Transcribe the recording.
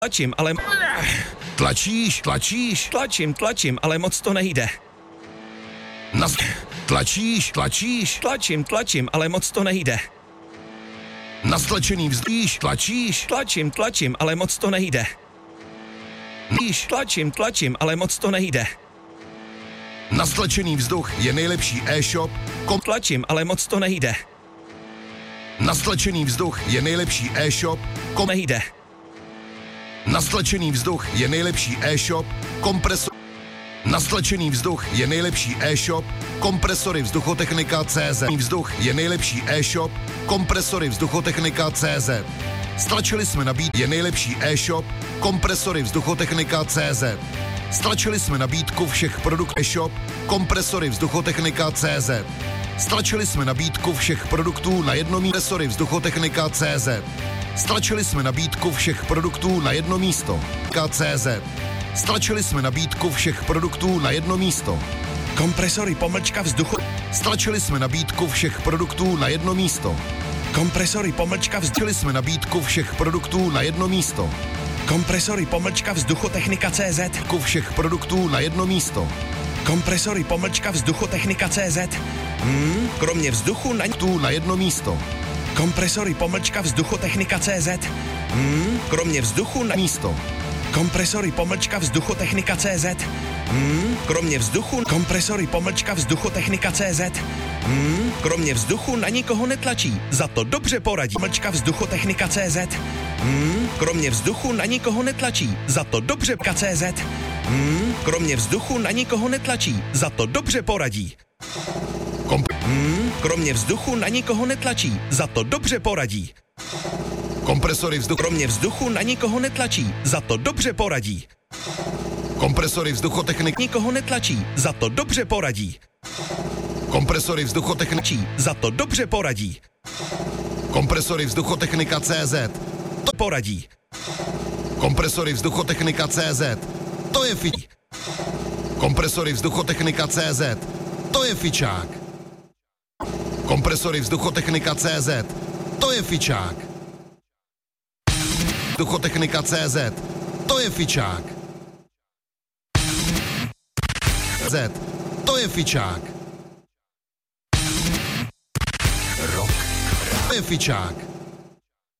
Tlačím, ale... Tlačíš? Tlačím, ale moc to nejde. Tlačíš? Tlačím, ale moc to nejde. Na stlačený vzdíš? Tlačím, ale moc to nejde. Tlačím, ale moc to nejde. Na stlačený vzduch je nejlepší e-shop. Tlačím, ale moc to nejde. Na stlačený vzduch je nejlepší e-shop. Nejde. Na stlačený vzduch je nejlepší e-shop. Kompresor. Na stlačený vzduch je nejlepší e-shop. Kompresory vzduchotechnika.cz. Vzduch je nejlepší e-shop. Kompresory vzduchotechnika.cz. Stlačili jsme nabídku. Je nejlepší e-shop. Kompresory vzduchotechnika.cz. Stlačili jsme nabídku všech produktů e-shop. Kompresory vzduchotechnika.cz. Stlačili jsme nabídku všech produktů na jedno místo. Kompresory vzduchotechnika.cz. Stlačili jsme nabídku všech produktů na jedno místo. KCZ. Stlačili jsme nabídku všech produktů na jedno místo. Kompresory _vzduchu. Stlačili jsme nabídku všech produktů na jedno místo. Kompresory _vzduchu. Stlačili jsme nabídku všech produktů na jedno místo. Kompresory _vzduchotechnika.cz. Všech produktů na jedno místo. Kompresory _vzduchotechnika.cz. Kromě vzduchu na jedno místo. Kompresory _vzduchotechnika.cz. Kromě vzduchu na místo. Kompresory _vzduchotechnika.cz. Kromě vzduchu. Kompresory _vzduchotechnika.cz. Kromě vzduchu na nikoho netlačí, za to dobře poradí. _vzduchotechnika.cz. Kromě vzduchu na nikoho netlačí, za to dobře KCZ. Kromě vzduchu na nikoho netlačí, za to dobře poradí. Kromě vzduchu na nikoho netlačí, za to dobře poradí. Kompresory vzduchu. Kromě vzduchu na nikoho netlačí, za to dobře poradí. Kompresory vzduchotechnik. Nikoho netlačí, za to dobře poradí. Kompresory vzduchotechnik. Za to dobře poradí. Kompresory vzduchotechnika.cz. To poradí. Kompresory vzduchotechnika.cz. To je fi... Kompresory vzduchotechnika.cz. To je fičák. Kompresory vzduchotechnika.cz. To je fičák. Vzduchotechnika.cz. To je fičák. Z. To je fičák. Rok. To je fičák.